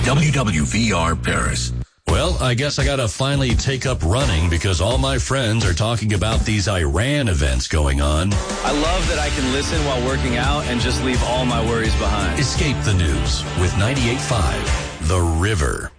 WWVR Paris. Well, I guess I gotta finally take up running because all my friends are talking about these Iran events going on. I love that I can listen while working out and just leave all my worries behind. Escape the news with 98.5 The River.